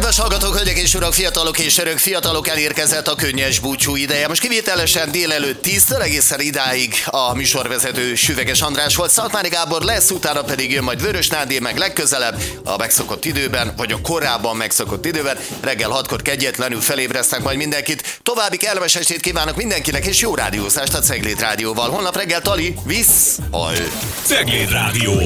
Kedves hallgatók, hölgyek és urak, fiatalok és örök, fiatalok, elérkezett a könnyes búcsú ideje. Most kivételesen délelőtt 10-től egészen idáig a műsorvezető Süveges András volt, Szatmári Gábor lesz, utána pedig jön majd Vörös Nándi, meg legközelebb a megszokott időben, vagy a korábban megszokott időben. Reggel 6-kor kegyetlenül felébresztek majd mindenkit. További kellemes estét kívánok mindenkinek, és jó rádiózást a Cegléd Rádióval. Holnap reggel Tali, visz! Cegléd Rádió.